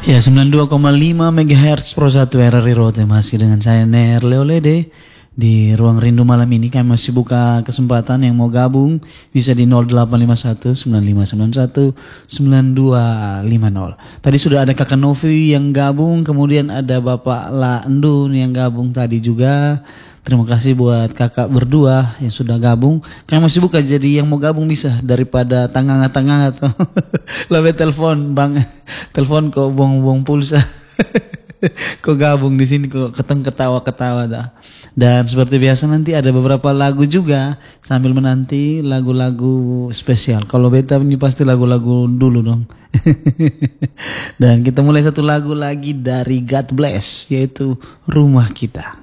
Ya, 92,5 MHz Pro 1 RRI Rote, masih dengan saya Ner Leolede di Ruang Rindu malam ini. Kami masih buka kesempatan yang mau gabung bisa di 0851 9591 9250. Tadi sudah ada Kakak Novi yang gabung, kemudian ada Bapak La Endun yang gabung tadi juga. Terima kasih buat kakak berdua yang sudah gabung. Kami masih buka, jadi yang mau gabung bisa daripada tanggang-tanggang atau lebih telepon bang, telepon kok buang-buang pulsa. Kok gabung di sini kok ketawa-ketawa dah. Dan seperti biasa nanti ada beberapa lagu juga sambil menanti lagu-lagu spesial. Kalau beta ini pasti lagu-lagu dulu dong. Dan kita mulai satu lagu lagi dari God Bless, yaitu Rumah Kita.